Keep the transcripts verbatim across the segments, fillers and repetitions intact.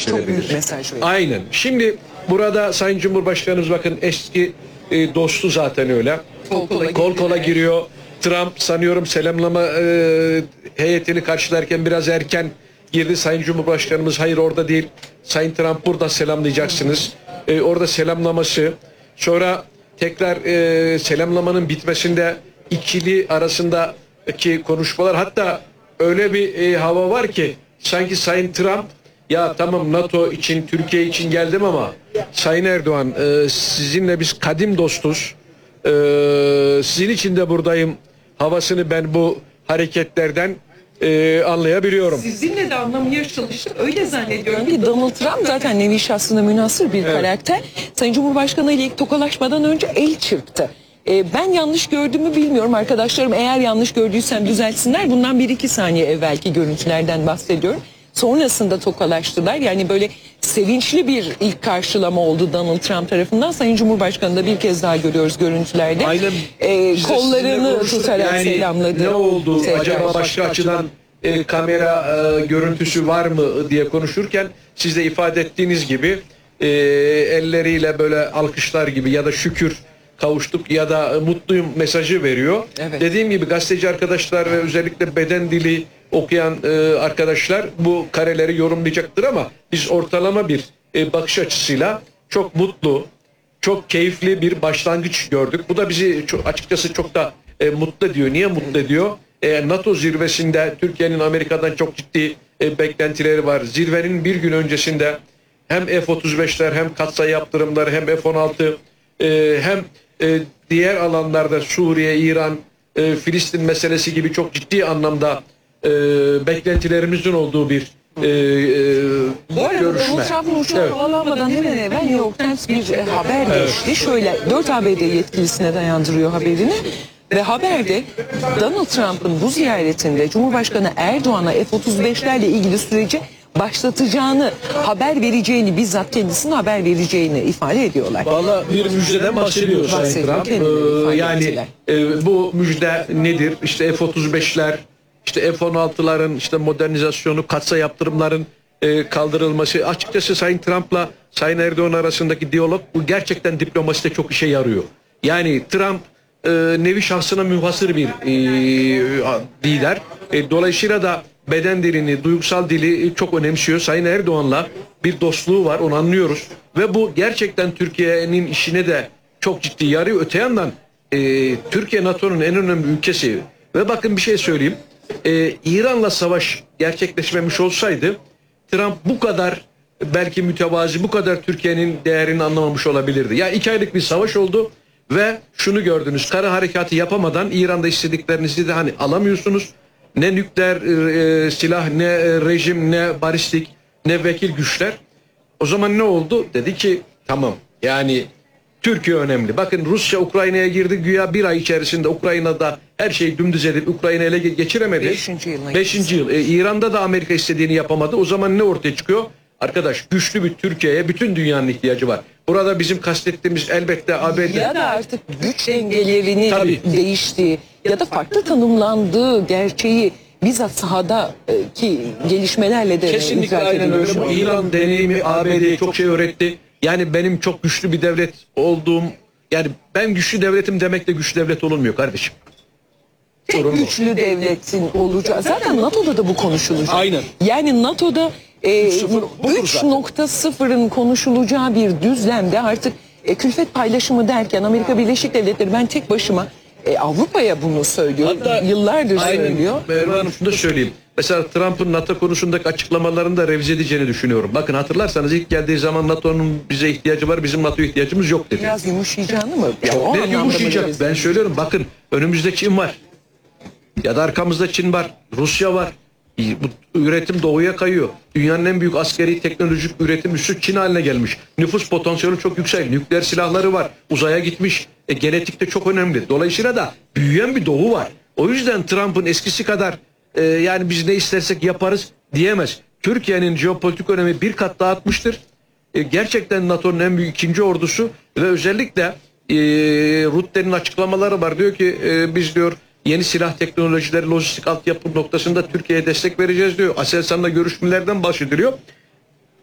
mesaj Çok verebilir. büyük mesaj veriyor. Aynen. Şimdi burada Sayın Cumhurbaşkanımız bakın eski e, dostu zaten öyle. Kol kola, Kol kola giriyor. Trump sanıyorum selamlama e, heyetini karşılarken biraz erken girdi. Sayın Cumhurbaşkanımız hayır orada değil. Sayın Trump burada selamlayacaksınız. E, orada selamlaması. Sonra tekrar e, selamlamanın bitmesinde ikili arasındaki konuşmalar, hatta öyle bir e, hava var ki sanki Sayın Trump ya tamam NATO için Türkiye için geldim ama Sayın Erdoğan e, sizinle biz kadim dostuz. E, sizin için de buradayım havasını ben bu hareketlerden e, anlayabiliyorum. Sizinle de anlamaya çalıştık. Öyle zannediyorum ki Donald Trump zaten nevi şahsına münhasır bir Evet. karakter. Sayın Cumhurbaşkanı ile ilk tokalaşmadan önce el çırptı. Ee, ben yanlış gördüğümü bilmiyorum. Arkadaşlarım eğer yanlış gördüysem düzeltsinler. Bundan bir iki saniye evvelki görüntülerden bahsediyorum. Sonrasında tokalaştılar. Yani böyle sevinçli bir ilk karşılama oldu Donald Trump tarafından. Sayın Cumhurbaşkanı da bir kez daha görüyoruz görüntülerde. Aynen. Ee, İşte kollarını sizinle konuştuk. tutarak Yani selamladı. ne oldu Tekrar. acaba başka açıdan e, kamera e, görüntüsü var mı diye konuşurken siz de ifade ettiğiniz gibi e, elleriyle böyle alkışlar gibi ya da şükür kavuştuk ya da e, mutluyum mesajı veriyor. Evet. Dediğim gibi gazeteci arkadaşlar ve özellikle beden dili okuyan e, arkadaşlar bu kareleri yorumlayacaktır ama biz ortalama bir e, bakış açısıyla çok mutlu, çok keyifli bir başlangıç gördük. Bu da bizi çok, açıkçası çok da e, mutlu ediyor. Niye mutlu ediyor? E, NATO zirvesinde Türkiye'nin Amerika'dan çok ciddi e, beklentileri var. Zirvenin bir gün öncesinde hem F otuz beşler hem katsayı yaptırımları hem F on altı e, hem e, diğer alanlarda Suriye, İran, e, Filistin meselesi gibi çok ciddi anlamda e, beklentilerimizin olduğu bir e, e, Bu arada görüşme. Donald Trump'ın uçağı Evet. havalanmadan hemen evvel New York Times bir e, haber geçti. Şöyle dört A B D yetkilisine dayandırıyor haberini. Ve haberde Donald Trump'ın bu ziyaretinde Cumhurbaşkanı Erdoğan'a F otuz beşlerle ilgili süreci başlatacağını, haber vereceğini, bizzat kendisine haber vereceğini ifade ediyorlar. Valla bir müjdeden bahsediyor Sayın Bahsediyor, Trump. kendileri ifade Ee, yani ettiler. e, bu müjde nedir? İşte F otuz beşler, işte F on altıların işte modernizasyonu, katsayı yaptırımların e, kaldırılması. Açıkçası Sayın Trump'la Sayın Erdoğan arasındaki diyalog bu gerçekten diplomaside çok işe yarıyor. Yani Trump e, nevi şahsına münhasır bir e, lider. E, dolayısıyla da beden dilini, duygusal dili çok önemsiyor. Sayın Erdoğan'la bir dostluğu var, onu anlıyoruz. Ve bu gerçekten Türkiye'nin işine de çok ciddi yarıyor. Öte yandan e, Türkiye NATO'nun en önemli ülkesi. Ve bakın bir şey söyleyeyim. E, İran'la savaş gerçekleşmemiş olsaydı Trump bu kadar belki mütevazi, bu kadar Türkiye'nin değerini anlamamış olabilirdi. Ya iki aylık bir savaş oldu ve şunu gördünüz. Kara harekatı yapamadan İran'da istediklerinizi de hani alamıyorsunuz. Ne nükleer e, silah, ne e, rejim, ne balistik, ne vekil güçler. O zaman ne oldu? Dedi ki tamam yani Türkiye önemli. Bakın Rusya Ukrayna'ya girdi. Güya bir ay içerisinde Ukrayna'da her şeyi dümdüz edip Ukrayna'yı ele geçiremedi. Beşinci yılına Beşinci yıl. E, İran'da da Amerika istediğini yapamadı. O zaman ne ortaya çıkıyor? Arkadaş güçlü bir Türkiye'ye bütün dünyanın ihtiyacı var. Burada bizim kastettiğimiz elbette A B D. Ya da artık güç dengelerinin Tabii. değiştiği ya da farklı tanımlandığı gerçeği bizzat sahadaki gelişmelerle de Kesinlikle idrak aynen öyle. ediliyor. Bu İran deneyimi A B D'ye çok şey öğretti. Yani benim çok güçlü bir devlet olduğum, yani ben güçlü devletim demekle güçlü devlet olunmuyor kardeşim. Tek Sorun bu. güçlü devletin olacağı. Zaten NATO'da da bu konuşulacak. Aynen. Yani NATO'da e, sıfır budur üç zaten. nokta sıfırın konuşulacağı bir düzlemde artık e, külfet paylaşımı derken Amerika Birleşik Devletleri ben tek başıma e, Avrupa'ya bunu söylüyor. Hatta Yıllardır aynen, söylüyor. Merve Hanım şunu da söyleyeyim. Mesela Trump'ın NATO konusundaki açıklamalarını da revize edeceğini düşünüyorum. Bakın hatırlarsanız ilk geldiği zaman NATO'nun bize ihtiyacı var, bizim NATO'ya ihtiyacımız yok dedi. Biraz yumuşayacağını mı? Ya, o Ne anlamda mı yumuşayacak? revize- Ben söylüyorum bakın önümüzde Çin var. Ya da arkamızda Çin var. Rusya var. Bu üretim doğuya kayıyor. Dünyanın en büyük askeri teknolojik üretim üssü Çin haline gelmiş. Nüfus potansiyeli çok yüksek. Nükleer silahları var. Uzaya gitmiş. E, genetik de çok önemli. Dolayısıyla da büyüyen bir doğu var. O yüzden Trump'ın eskisi kadar e, yani biz ne istersek yaparız diyemez. Türkiye'nin jeopolitik önemi bir kat daha artmıştır. E, gerçekten NATO'nun en büyük ikinci ordusu ve özellikle e, Rutte'nin açıklamaları var. Diyor ki e, biz diyor yeni silah teknolojileri, lojistik altyapı noktasında Türkiye'ye destek vereceğiz diyor. Aselsan'la görüşmelerden bahsediliyor.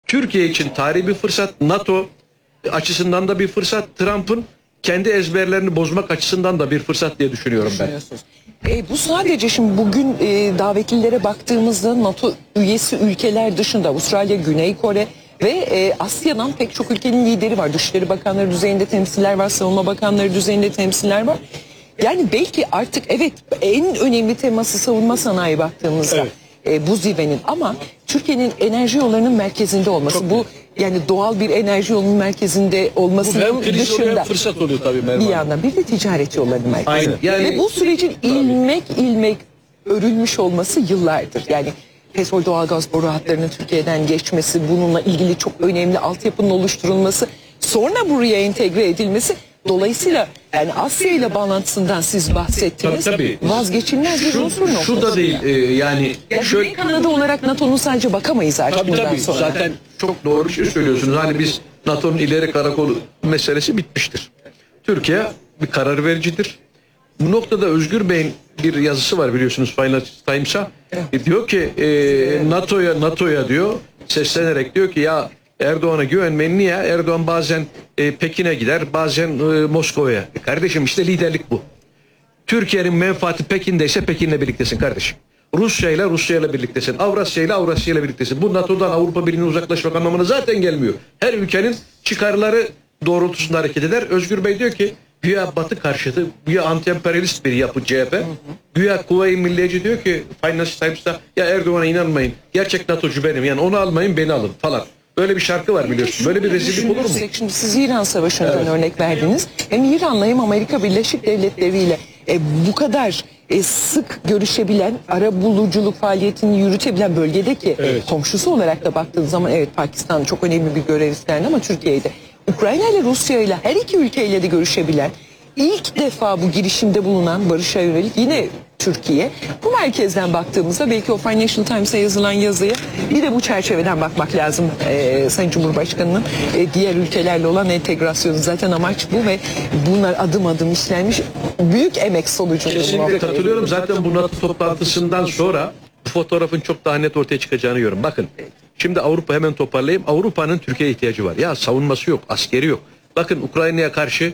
Türkiye için tarihi bir fırsat, NATO açısından da bir fırsat, Trump'ın kendi ezberlerini bozmak açısından da bir fırsat diye düşünüyorum ben. E, bu sadece şimdi bugün e, davetlilere baktığımızda NATO üyesi ülkeler dışında Avustralya, Güney Kore ve e, Asya'dan pek çok ülkenin lideri var. Dışişleri Bakanları düzeyinde temsiller var, Savunma Bakanları düzeyinde temsiller var. Yani belki artık evet en önemli teması savunma sanayi baktığımızda Evet. e, bu zirvenin, ama Türkiye'nin enerji yollarının merkezinde olması, bu yani doğal bir enerji yolunun merkezinde olmasının dışında fırsat oluyor tabii bir yandan bir de ticaret yollarının merkezinde. Aynen. Yani- Ve bu sürecin ilmek ilmek örülmüş olması yıllardır. Yani petrol doğalgaz boru hatlarının Türkiye'den geçmesi, bununla ilgili çok önemli altyapının oluşturulması, sonra buraya entegre edilmesi. Dolayısıyla yani Asya ile bağlantısından siz bahsettiniz. Tabii, tabii. Vazgeçilmez bir Şu, unsur noktası. şu da değil e, yani Yani şöyle Güney Kanada olarak NATO'nun sadece bakamayız artık tabii bundan tabii sonra. zaten çok doğru bir şey söylüyorsunuz. Hani biz NATO'nun ileri karakolu meselesi bitmiştir. Türkiye bir karar vericidir. Bu noktada Özgür Bey'in bir yazısı var biliyorsunuz Financial Times'a. E, diyor ki e, NATO'ya NATO'ya diyor seslenerek diyor ki ya Erdoğan'a güvenmeyin. Niye? Erdoğan bazen e, Pekin'e gider, bazen e, Moskova'ya. E, kardeşim işte liderlik bu. Türkiye'nin menfaati Pekin'deyse Pekin'le birliktesin kardeşim. Rusya ile Rusya ile birliktesin. Avrasya ile Avrasya ile birliktesin. Bu NATO'dan Avrupa Birliği'ne uzaklaşmak anlamına zaten gelmiyor. Her ülkenin çıkarları doğrultusunda hareket eder. Özgür Bey diyor ki güya Batı karşıtı, güya anti-emperyalist bir yapı C H P. Güya Kuvayi Milliyeci diyor ki Financial Times'ta ya Erdoğan'a inanmayın. Gerçek NATO'cu benim. Yani onu almayın beni alın falan. Böyle bir şarkı var biliyorsun. Böyle bir rezillik olur mu? Şimdi siz İran Savaşı'ndan evet. örnek verdiniz. Hem İran'la hem Amerika Birleşik Devletleri ile e, bu kadar e, sık görüşebilen, ara buluculuk faaliyetini yürütebilen bölgedeki Evet. komşusu olarak da baktığınız zaman evet Pakistan çok önemli bir görev üstlendi ama Türkiye'de Ukrayna ile Rusya ile her iki ülkeyle de görüşebilen, ilk defa bu girişimde bulunan barışa yönelik yine Türkiye. Bu merkezden baktığımızda belki o Financial Times'a yazılan yazıya bir de bu çerçeveden bakmak lazım e, Sayın Cumhurbaşkanı'nın e, diğer ülkelerle olan entegrasyonu. Zaten amaç bu ve bunlar adım adım işlenmiş büyük emek sonucunda. Kesinlikle katılıyorum. Zaten bu NATO toplantısından sonra bu fotoğrafın çok daha net ortaya çıkacağını görüyorum. Bakın şimdi Avrupa hemen toparlayayım. Avrupa'nın Türkiye'ye ihtiyacı var. Ya savunması yok, askeri yok. Bakın Ukrayna'ya karşı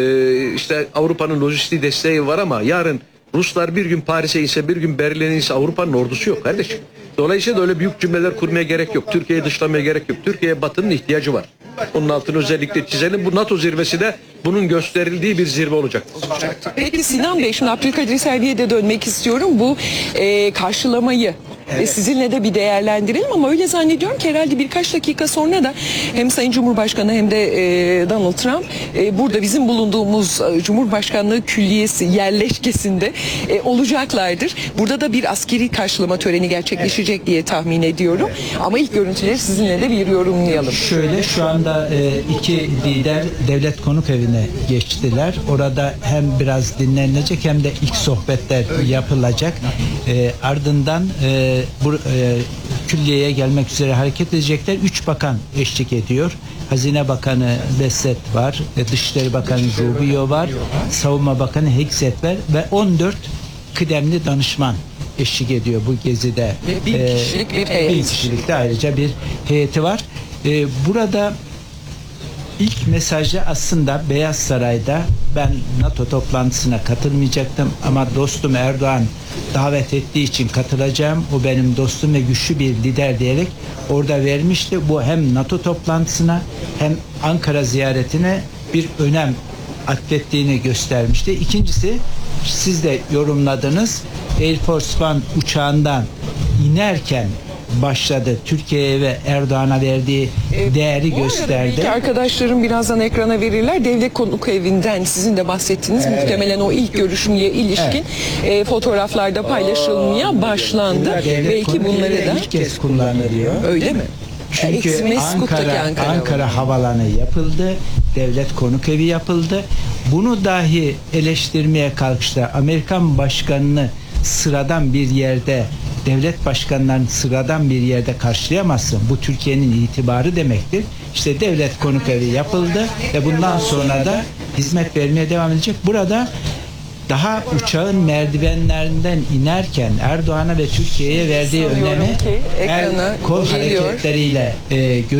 e, işte Avrupa'nın lojistiği desteği var ama yarın Ruslar bir gün Paris'e ise bir gün Berlin'e ise Avrupa'nın ordusu yok kardeşim. Dolayısıyla öyle büyük cümleler kurmaya gerek yok. Türkiye'yi dışlamaya gerek yok. Türkiye'ye Batı'nın ihtiyacı var. Onun altını özellikle çizelim. Bu NATO zirvesi de bunun gösterildiği bir zirve olacak. Peki Sinan Bey, şimdi Abdülkadir Selvi'ye de dönmek istiyorum. Bu e, karşılamayı e, sizinle de bir değerlendirelim ama öyle zannediyorum ki herhalde birkaç dakika sonra da hem Sayın Cumhurbaşkanı hem de e, Donald Trump e, burada bizim bulunduğumuz e, Cumhurbaşkanlığı Külliyesi yerleşkesinde e, olacaklardır. Burada da bir askeri karşılama töreni gerçekleşecek diye tahmin ediyorum. Ama ilk görüntüleri sizinle de bir yorumlayalım. Şöyle şu anda e, iki lider devlet konuk evine geçtiler. Orada hem biraz dinlenilecek hem de ilk sohbetler yapılacak. E, ardından e, bu e, külliyeye gelmek üzere hareket edecekler. Üç bakan eşlik ediyor. Hazine Bakanı Besset var, e, Dışişleri Bakanı Rubio var, Savunma Bakanı Hekset var ve on dört kıdemli danışman eşlik ediyor bu gezide. Ve bin E, kişilik bir heyet. Bin kişilik de ayrıca bir heyeti var. E, burada İlk mesajı aslında Beyaz Saray'da ben NATO toplantısına katılmayacaktım ama dostum Erdoğan davet ettiği için katılacağım. O benim dostum ve güçlü bir lider diyerek orada vermişti. Bu hem NATO toplantısına hem Ankara ziyaretine bir önem atfettiğini göstermişti. İkincisi siz de yorumladınız. Air Force One uçağından inerken başladı. Türkiye'ye ve Erdoğan'a verdiği değeri Bu arada gösterdi. belki arkadaşlarım birazdan ekrana verirler. Devlet konuk evinden sizin de bahsettiğiniz Evet. muhtemelen o ilk görüşmeye ilişkin e, fotoğraflarda paylaşılmaya başlandı. Devlet Belki konuk bunları evi da ilk kez kullanılıyor. öyle mi? Çünkü Eksi Meskut'taki Ankara, Ankara, Ankara havalanı yapıldı. Devlet konuk evi yapıldı. Bunu dahi eleştirmeye kalkıştı. Amerikan başkanını sıradan bir yerde, devlet başkanlarını sıradan bir yerde karşılayamazsın. Bu Türkiye'nin itibarı demektir. İşte devlet konuk evi yapıldı ve bundan sonra da hizmet vermeye devam edecek. Burada daha uçağın merdivenlerinden inerken Erdoğan'a ve Türkiye'ye verdiği Sanıyorum önemi ki el ekrana kol geliyor. hareketleriyle e,